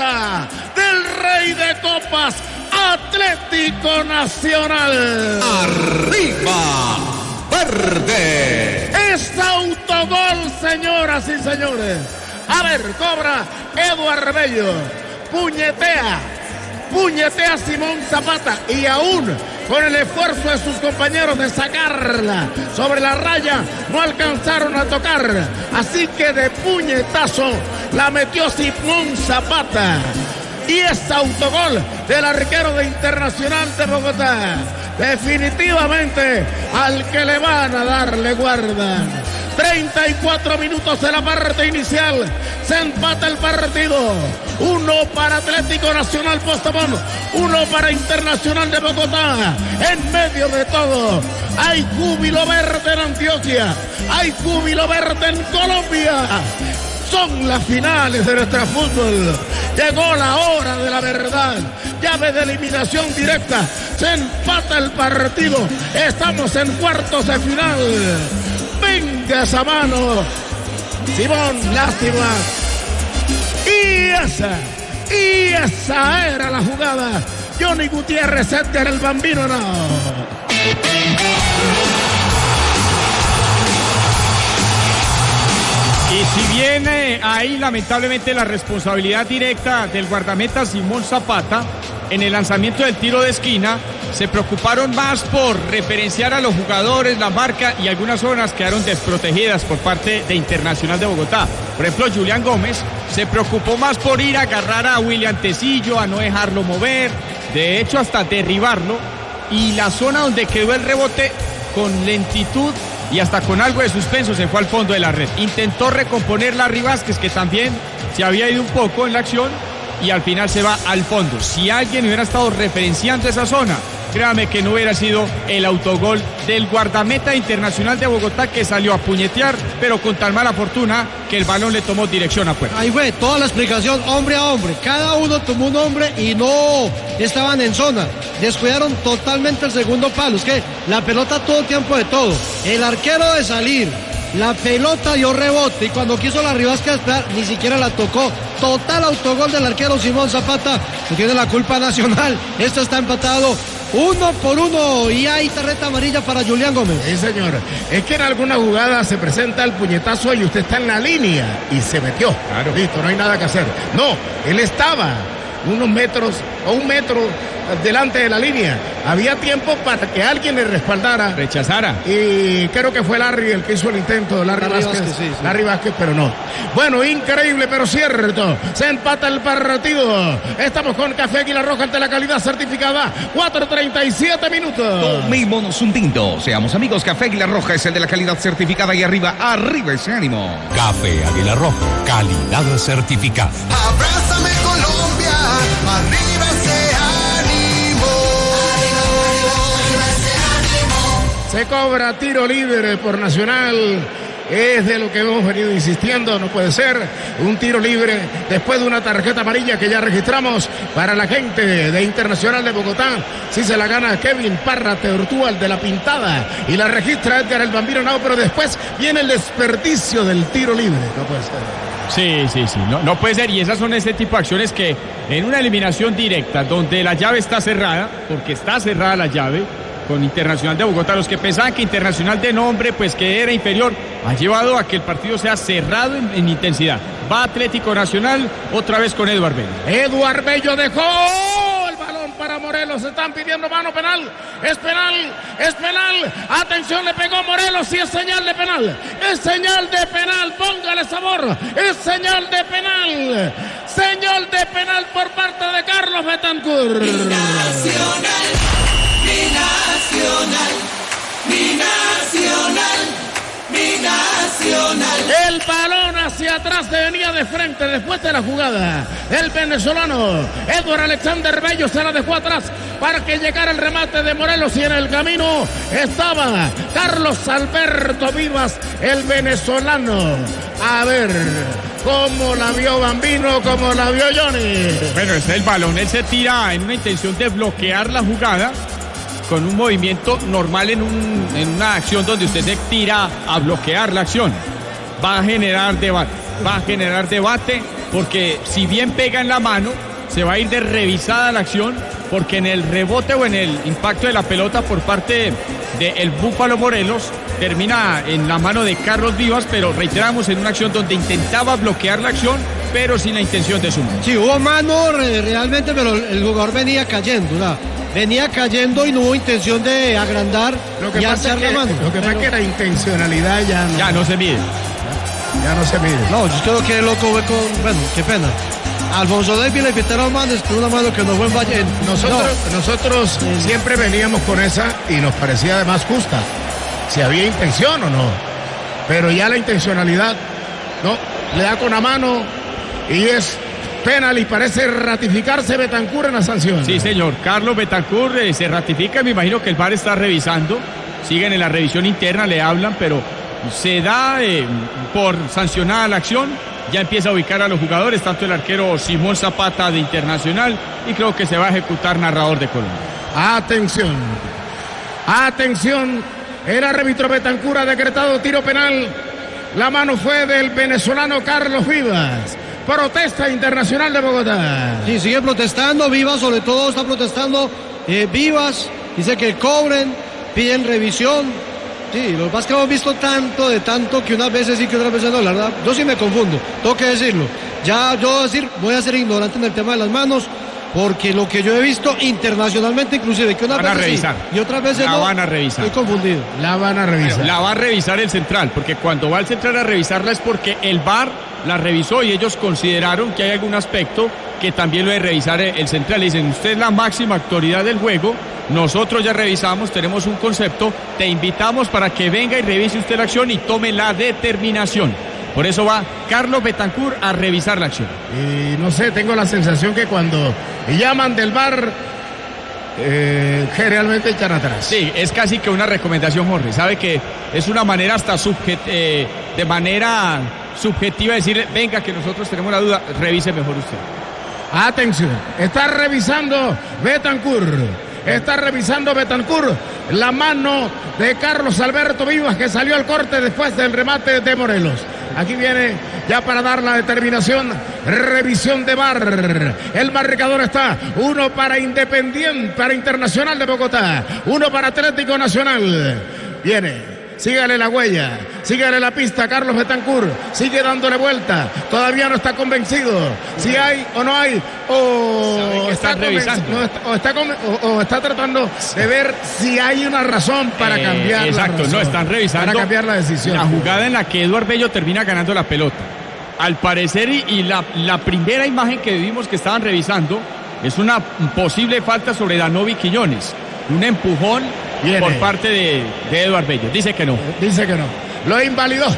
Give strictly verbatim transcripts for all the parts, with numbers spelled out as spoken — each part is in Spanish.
juega del Rey de Copas, Atlético Nacional. ¡Arriba, verde! Es autogol, señoras y señores. A ver, cobra Eduardo Bello. Puñetea. Puñetea Simón Zapata. Y aún con el esfuerzo de sus compañeros de sacarla sobre la raya, no alcanzaron a tocar. Así que de puñetazo la metió Simón Zapata. Y es autogol del arquero de Internacional de Bogotá. Definitivamente al que le van a dar le guardan. treinta y cuatro minutos de la parte inicial. Se empata el partido. Uno para Atlético Nacional Postobón, uno para Internacional de Bogotá. En medio de todo hay júbilo verde en Antioquia, hay júbilo verde en Colombia. Son las finales de nuestro fútbol. Llegó la hora de la verdad. Llave de eliminación directa. Se empata el partido. Estamos en cuartos de final. Venga esa mano. Simón, lástima. Y esa, y esa era la jugada. Johnny Gutiérrez, Edgar el Bambino, no. Y si viene ahí lamentablemente la responsabilidad directa del guardameta Simón Zapata en el lanzamiento del tiro de esquina, se preocuparon más por referenciar a los jugadores, la marca, y algunas zonas quedaron desprotegidas por parte de Internacional de Bogotá. Por ejemplo, Julián Gómez se preocupó más por ir a agarrar a William Tecillo, a no dejarlo mover, de hecho hasta derribarlo, y la zona donde quedó el rebote con lentitud y hasta con algo de suspenso se fue al fondo de la red. Intentó recomponer Larry Vázquez, que también se había ido un poco en la acción, y al final se va al fondo. Si alguien hubiera estado referenciando esa zona, créame que no hubiera sido el autogol del guardameta Internacional de Bogotá, que salió a puñetear, pero con tan mala fortuna que el balón le tomó dirección a puerta. Ahí fue toda la explicación, hombre a hombre. Cada uno tomó un hombre y no estaban en zona. Descuidaron totalmente el segundo palo. Es que la pelota todo el tiempo de todo. El arquero de salir, la pelota dio rebote y cuando quiso la Rivasca esperar, ni siquiera la tocó. Total autogol del arquero Simón Zapata. No tiene la culpa Nacional. Esto está empatado uno por uno y hay tarjeta amarilla para Julián Gómez. Sí, señor. Es que en alguna jugada se presenta el puñetazo y usted está en la línea y se metió. Claro. Listo, no hay nada que hacer. No, él estaba unos metros o un metro delante de la línea. Había tiempo para que alguien le respaldara. Rechazara. Y creo que fue Larry el que hizo el intento, Larry, Larry Vázquez. Vázquez sí, sí. Larry Vázquez, pero no. Bueno, increíble, pero cierto. Se empata el partido. Estamos con Café Águila Roja ante la calidad certificada. cuatro treinta y siete minutos. Tomémonos un tinto. Seamos amigos. Café Águila Roja es el de la calidad certificada y arriba, arriba ese ánimo. Café Águila Roja, calidad certificada. Abrázame Colombia, arriba ese ánimo. Se cobra tiro libre por Nacional. Es de lo que hemos venido insistiendo, no puede ser un tiro libre después de una tarjeta amarilla que ya registramos para la gente de Internacional de Bogotá. Si se la gana Kevin Parra Teortúa, el de la pintada, y la registra Edgar el Bambino Nao, pero después viene el desperdicio del tiro libre. No puede ser. Sí, sí, sí, no, no puede ser, y esas son ese tipo de acciones que en una eliminación directa donde la llave está cerrada, porque está cerrada la llave con Internacional de Bogotá, los que pensaban que Internacional de nombre pues que era inferior, ha llevado a que el partido sea cerrado en, en intensidad. Va Atlético Nacional otra vez con Eduardo Bello. Eduardo Bello dejó el balón para Morelos, están pidiendo mano penal, es penal, es penal, atención, le pegó Morelos y es señal de penal, es señal de penal, póngale sabor, es señal de penal, señal de penal por parte de Carlos Betancourt. Mi Nacional, mi Nacional, mi Nacional, mi Nacional. El balón hacia atrás venía de frente después de la jugada. El venezolano Eduardo Alexander Bello se la dejó atrás para que llegara el remate de Morelos y en el camino estaba Carlos Alberto Vivas, el venezolano. A ver cómo la vio Bambino, cómo la vio Johnny. Bueno, ese es el balón, él se tira en una intención de bloquear la jugada con un movimiento normal en, un, en una acción donde usted se tira a bloquear la acción. Va a generar debate, va a generar debate porque si bien pega en la mano, se va a ir de revisada la acción, porque en el rebote o en el impacto de la pelota por parte del Búfalo Morelos termina en la mano de Carlos Vivas, pero reiteramos, en una acción donde intentaba bloquear la acción, pero sin la intención de sumar. Sí, hubo mano realmente, pero el jugador venía cayendo, ¿verdad? Venía cayendo y no hubo intención de agrandar lo que y pasa alzar es que, la mano. Lo que pasa es que la intencionalidad ya no, ya no se mide. Ya no se mide. No, yo creo que loco fue con... Bueno, qué pena. Alfonso Davis le quitaron manos con una mano que no fue en Valle. Nosotros, no. nosotros sí. siempre veníamos con esa y nos parecía además justa. Si había intención o no. Pero ya la intencionalidad, no, le da con la mano y es penal y parece ratificarse Betancur en la sanción. Sí, señor. Carlos Betancur eh, se ratifica. Me imagino que el V A R está revisando. Siguen en la revisión interna, le hablan, pero se da eh, por sancionada la acción. Ya empieza a ubicar a los jugadores, tanto el arquero Simón Zapata de Internacional, y creo que se va a ejecutar narrador de Colombia. Atención, atención, el árbitro Betancur ha decretado tiro penal. La mano fue del venezolano Carlos Vivas. Protesta Internacional de Bogotá. Sí, sigue protestando, Vivas sobre todo está protestando. Eh, Vivas dice que cobren, piden revisión. Sí, lo que pasa es que hemos visto tanto de tanto que unas veces sí que otras veces no, la verdad. Yo sí me confundo, tengo que decirlo. Ya yo voy a decir, voy a ser ignorante en el tema de las manos, porque lo que yo he visto internacionalmente, inclusive, que unas van a veces revisar. Sí, y otras veces la no. van a revisar. Estoy confundido. La van a revisar. La va a revisar el central, porque cuando va el central a revisarla es porque el V A R la revisó y ellos consideraron que hay algún aspecto que también lo debe revisar el central. Le dicen, usted es la máxima autoridad del juego, nosotros ya revisamos, tenemos un concepto, te invitamos para que venga y revise usted la acción y tome la determinación. Por eso va Carlos Betancur a revisar la acción. Y no sé, tengo la sensación que cuando llaman del V A R, eh, generalmente echan atrás. Sí, es casi que una recomendación, Jorge. Sabe que es una manera hasta subjet eh, de manera subjetiva de decirle, venga que nosotros tenemos la duda, revise mejor usted. Atención, está revisando Betancur. Está revisando Betancur la mano de Carlos Alberto Vivas, que salió al corte después del remate de Morelos. Aquí viene ya para dar la determinación. Revisión de V A R. El marcador está uno para Independiente, para Internacional de Bogotá, uno para Atlético Nacional. Viene. Sígale la huella, sígale la pista, Carlos Betancur, sigue dándole vuelta, todavía no está convencido si hay o no hay, o está, revisando. No, está, o, está o, o está tratando de ver si hay una razón para eh, cambiar exacto, la razón, no, están revisando para cambiar la decisión. La jugada en la que Eduardo Bello termina ganando la pelota. Al parecer, y, y la, la primera imagen que vimos que estaban revisando es una posible falta sobre Danovi Quiñones, un empujón Viene. por parte de, de Eduardo Bello. Dice que no. Dice que no. Lo invalidó.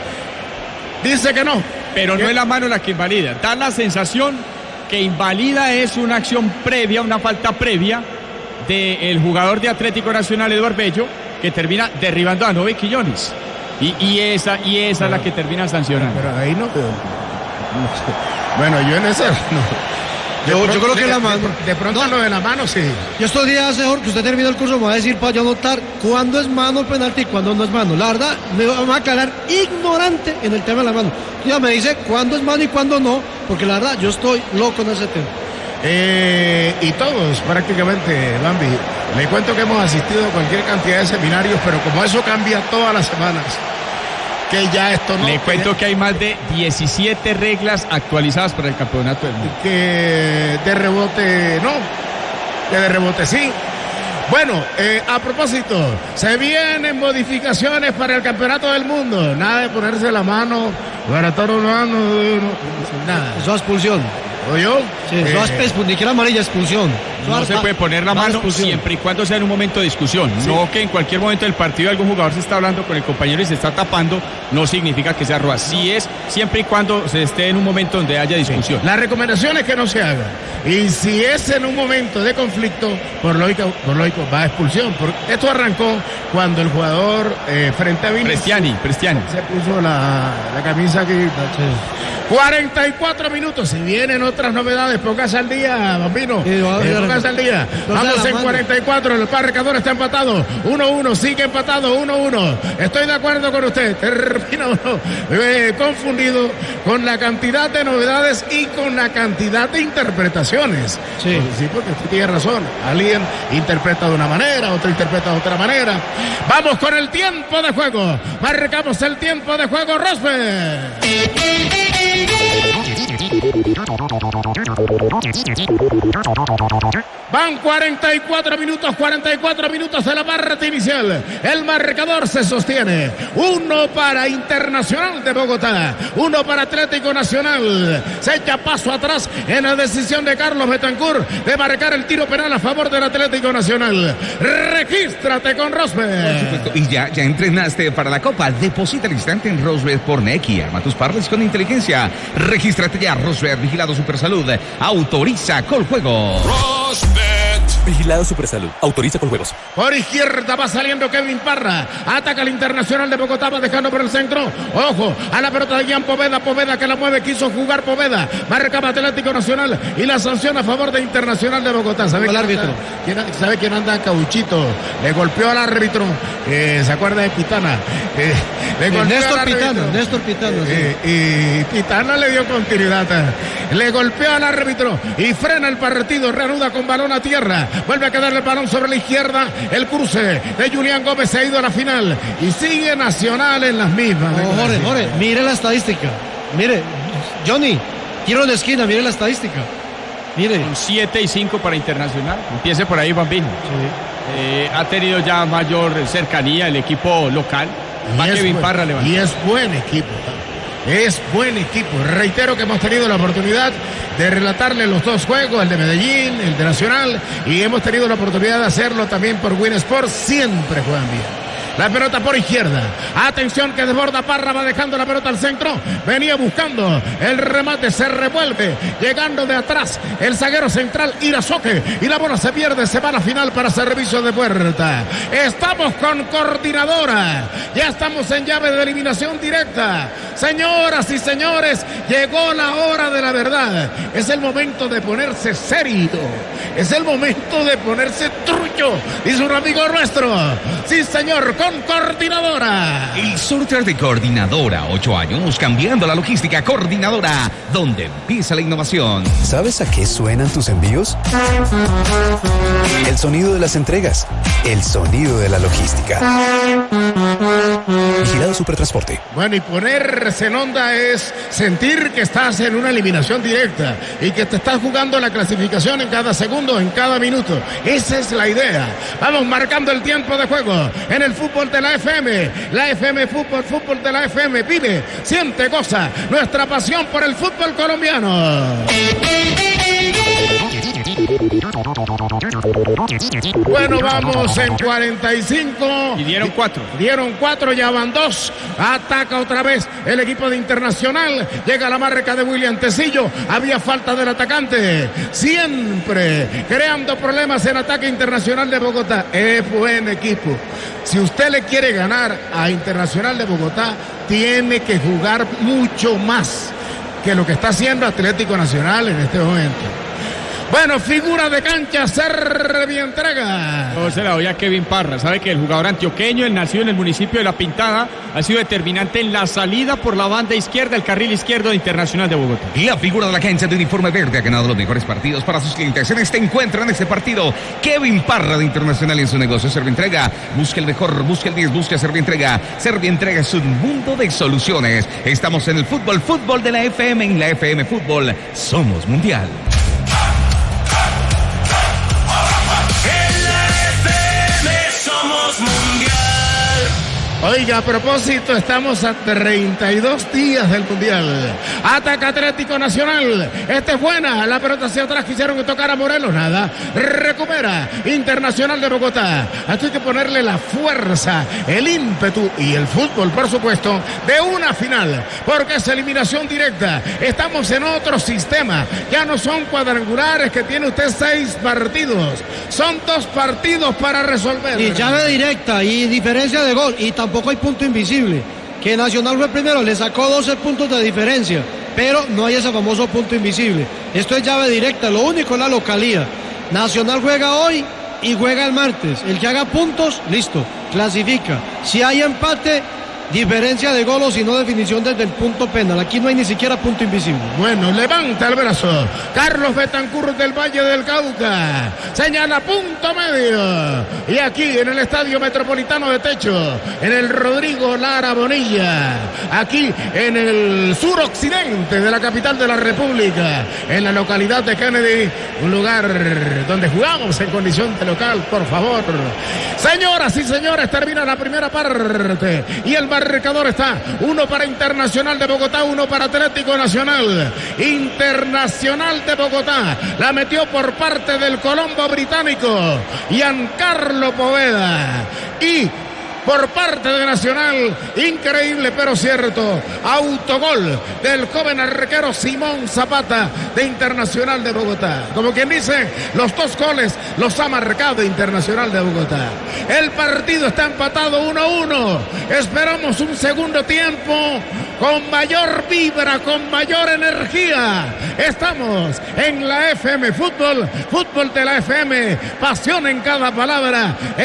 Dice que no. Pero no es la mano la que invalida. Da la sensación que invalida es una acción previa, una falta previa del jugador de Atlético Nacional, Eduardo Bello, que termina derribando a Danovi Quiñones. Y, y esa, y esa pero, es la que termina sancionando. Pero ahí no. Pero, no sé. Bueno, yo en esa no. Yo, pronto, yo creo que de, la mano. De, de pronto no. Lo de la mano, sí. Yo estos días, mejor que usted terminó el curso, me va a decir para yo anotar cuándo es mano el penalti y cuándo no es mano. La verdad, me va a aclarar ignorante en el tema de la mano. Ya me dice cuándo es mano y cuándo no, porque la verdad, yo estoy loco en ese tema. Eh, y todos prácticamente, Bambi. Le cuento que hemos asistido a cualquier cantidad de seminarios, pero como eso cambia todas las semanas, que ya esto no... Le cuento que, que hay más de diecisiete reglas actualizadas para el campeonato del mundo. Que de rebote no, que de rebote sí. Bueno, eh, a propósito, se vienen modificaciones para el campeonato del mundo. Nada de ponerse la mano, para todo no, no, nada. Eso es expulsión. ¿O yo? Sí, eso es eh, ni siquiera amarilla, expulsión. No se puede poner la mano expulsión. Siempre y cuando sea en un momento de discusión. Sí. No que en cualquier momento del partido algún jugador se está hablando con el compañero y se está tapando, no significa que sea roja. Sí es siempre y cuando se esté en un momento donde haya discusión. Sí. La recomendación es que no se haga. Y si es en un momento de conflicto, por lógica, por lógico, va a expulsión. Porque esto arrancó cuando el jugador eh, frente a Vinicius Prestiani, Prestiani se puso la, la camisa aquí. Sí. cuarenta y cuatro minutos. Si vienen otras novedades, póngase al día, Bambino. Sí, eh, póngase pasa el día. Vamos en cuarenta y cuatro, el marcador está empatado. uno uno, sigue empatado, uno uno. Estoy de acuerdo con usted. Termina uno eh, confundido con la cantidad de novedades y con la cantidad de interpretaciones. Sí, pues, sí, porque usted tiene razón. Alguien interpreta de una manera, otro interpreta de otra manera. Vamos con el tiempo de juego. Marcamos el tiempo de juego, Rosberg. Van cuarenta y cuatro minutos, cuarenta y cuatro minutos de la parte inicial. El marcador se sostiene. Uno para Internacional de Bogotá, uno para Atlético Nacional. Se echa paso atrás en la decisión de Carlos Betancur de marcar el tiro penal a favor del Atlético Nacional. Regístrate con Rosberg. Y ya, ya entrenaste para la Copa. Deposita al instante en Rosberg por Nequi. Arma tus parles con inteligencia. Regístrate ya. Rosberg, vigilado Supersalud. Autoriza Coljuegos. Rosberg. Vigilado Supersalud. Autoriza Coljuegos. Por izquierda va saliendo Kevin Parra. Ataca al Internacional de Bogotá. Va dejando por el centro. Ojo a la pelota de Gian Poveda. Poveda que la mueve. Quiso jugar Poveda. Marcaba Atlético Nacional. Y la sanción a favor de Internacional de Bogotá. ¿Sabe el árbitro? ¿Quién, ¿Sabe quién anda? Cauchito. Le golpeó al árbitro. Eh, ¿Se acuerda de Pitana? Eh, le golpeó Néstor al árbitro. Pitana. Néstor Pitana. Sí. Eh, y Pitana le dio continuidad. Le golpeó al árbitro y frena el partido. Reanuda con balón a tierra. Vuelve a quedar el balón sobre la izquierda. El cruce de Julián Gómez se ha ido a la final. Y sigue Nacional en las mismas. No, Jorge, Jorge, mire la estadística. Mire, Johnny, tiro de esquina, mire la estadística. Mire. siete y cinco para Internacional. Empiece por ahí, Bambino. Sí. Eh, ha tenido ya mayor cercanía el equipo local. Va Kevin Parra levantando. Y es buen equipo. Es buen equipo. Reitero que hemos tenido la oportunidad de relatarle los dos juegos, el de Medellín, el de Nacional, y hemos tenido la oportunidad de hacerlo también por Win Sport. Siempre juegan bien. La pelota por izquierda. Atención que desborda Parra, va dejando la pelota al centro. Venía buscando el remate, se revuelve. Llegando de atrás el zaguero central Irazoque. Y la bola se pierde, se va a la final para servicio de puerta. Estamos con coordinadora. Ya estamos en llave de eliminación directa. Señoras y señores, llegó la hora de la verdad. Es el momento de ponerse serio. Es el momento de ponerse trucho. Dice un amigo nuestro. Sí, señor, con coordinadora. El sorteo de Coordinadora, ocho años cambiando la logística. Coordinadora, donde empieza la innovación. ¿Sabes a qué suenan tus envíos? El sonido de las entregas, el sonido de la logística. Vigilado Supertransporte. Bueno, y ponerse en onda es sentir que estás en una eliminación directa y que te estás jugando la clasificación en cada segundo, en cada minuto. Esa es la idea. Vamos marcando el tiempo de juego en el fútbol de la F M. La F M Fútbol, fútbol de la F M. Vive, siente, goza nuestra pasión por el fútbol colombiano. Bueno, vamos en cuarenta y cinco. Y dieron cuatro. Dieron cuatro, ya van dos. Ataca otra vez el equipo de Internacional. Llega la marca de William Tecillo. Había falta del atacante. Siempre creando problemas en ataque Internacional de Bogotá. Es buen equipo. Si usted le quiere ganar a Internacional de Bogotá, tiene que jugar mucho más que lo que está haciendo Atlético Nacional en este momento. Bueno, figura de cancha, Servientrega. No se la doy a Kevin Parra. Sabe que el jugador antioqueño, el nacido en el municipio de La Pintada, ha sido determinante en la salida por la banda izquierda, el carril izquierdo de Internacional de Bogotá. Y la figura de la cancha de uniforme verde ha ganado los mejores partidos para sus clientes. En este encuentro, en este partido, Kevin Parra de Internacional en su negocio. Servientrega, busca el mejor, busca el diez, busca Servientrega. Servientrega es un mundo de soluciones. Estamos en el fútbol, fútbol de la F M. En la F M Fútbol, somos mundial. Oiga, a propósito, estamos a treinta y dos días del Mundial. Ataca Atlético Nacional. Esta es buena. La pelota hacia atrás. Quisieron tocar a Morelos. Nada. Recupera Internacional de Bogotá. Aquí hay que ponerle la fuerza, el ímpetu y el fútbol, por supuesto, de una final. Porque es eliminación directa. Estamos en otro sistema. Ya no son cuadrangulares que tiene usted seis partidos. Son dos partidos para resolver. Y llave directa y diferencia de gol. Y tampoco hay punto invisible. Que Nacional fue primero, le sacó doce puntos de diferencia, pero no hay ese famoso punto invisible. Esto es llave directa, lo único es la localía. Nacional juega hoy y juega el martes. El que haga puntos, listo, clasifica. Si hay empate, diferencia de gol o si no definición desde el punto penal. Aquí no hay ni siquiera punto invisible. Bueno, levanta el brazo Carlos Betancur del Valle del Cauca, señala punto medio, y aquí en el Estadio Metropolitano de Techo, en el Rodrigo Lara Bonilla, aquí en el suroccidente de la capital de la República, en la localidad de Kennedy, un lugar donde jugamos en condición de local, por favor. Señoras y señores, termina la primera parte y el marcador está uno para Internacional de Bogotá, uno para Atlético Nacional. Internacional de Bogotá la metió por parte del Colombo británico Giancarlo Poveda, y por parte de Nacional, increíble pero cierto, autogol del joven arquero Simón Zapata de Internacional de Bogotá. Como quien dice, los dos goles los ha marcado Internacional de Bogotá. El partido está empatado uno a uno. Esperamos un segundo tiempo con mayor vibra, con mayor energía. Estamos en la F M Fútbol, fútbol de la F M, pasión en cada palabra.